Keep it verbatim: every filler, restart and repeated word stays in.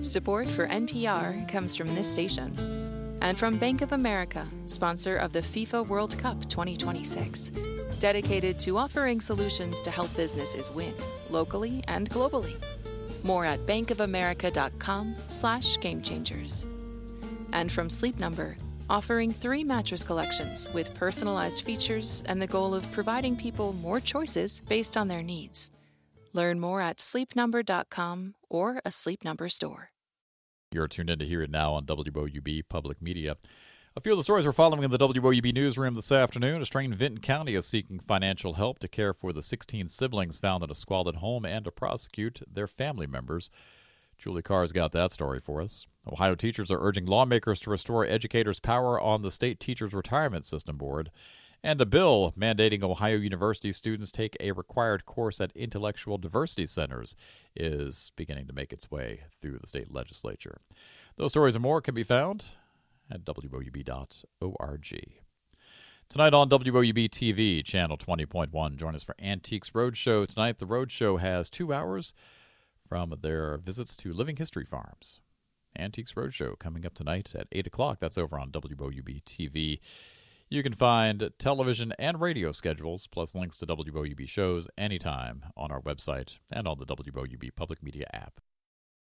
Support for N P R comes from this station and from Bank of America, sponsor of the FIFA World Cup twenty twenty-six, dedicated to offering solutions to help businesses win locally and globally. More at bankofamerica.com slash game changers. And from Sleep Number, offering three mattress collections with personalized features and the goal of providing people more choices based on their needs. Learn more at sleep number dot com or a Sleep Number store. You're tuned in to Hear It Now on W O U B Public Media. A few of the stories we're following in the W O U B newsroom this afternoon. A strain in Vinton County is seeking financial help to care for the sixteen siblings found in a squalid home and to prosecute their family members. Julie Carr's got that story for us. Ohio teachers are urging lawmakers to restore educators' power on the state teachers' retirement system board. And a bill mandating Ohio University students take a required course at intellectual diversity centers is beginning to make its way through the state legislature. Those stories and more can be found at W O U B dot org. Tonight on W O U B T V, Channel twenty point one, join us for Antiques Roadshow. Tonight, the Roadshow has two hours from their visits to living history farms. Antiques Roadshow coming up tonight at eight o'clock. That's over on W O U B T V. You can find television and radio schedules, plus links to W O U B shows anytime on our website and on the W O U B Public Media app.